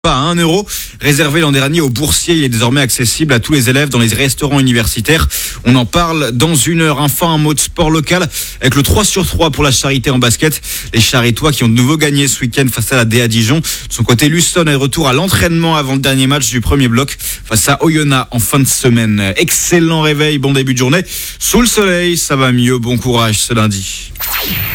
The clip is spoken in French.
Pas à 1 euro. Réservé l'an dernier aux boursiers, il est désormais accessible à tous les élèves dans les restaurants universitaires. On en parle dans une heure. Enfin, un mot de sport local avec le 3/3 pour la Charité en basket. Les Charitois qui ont de nouveau gagné ce week-end face à la DA Dijon. De son côté, Luçon est de retour à l'entraînement avant le dernier match du premier bloc face à Oyonnax en fin de semaine. Excellent réveil, bon début de journée. Sous le soleil, ça va mieux. Bon courage ce lundi.